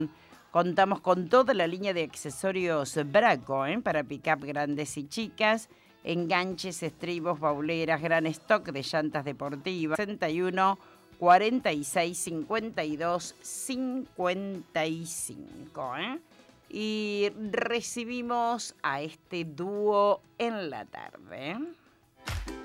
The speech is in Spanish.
Contamos con toda la línea de accesorios Braco, para pick-up grandes y chicas, enganches, estribos, bauleras, gran stock de llantas deportivas. 61 46 52 55, Y recibimos a este dúo en la tarde.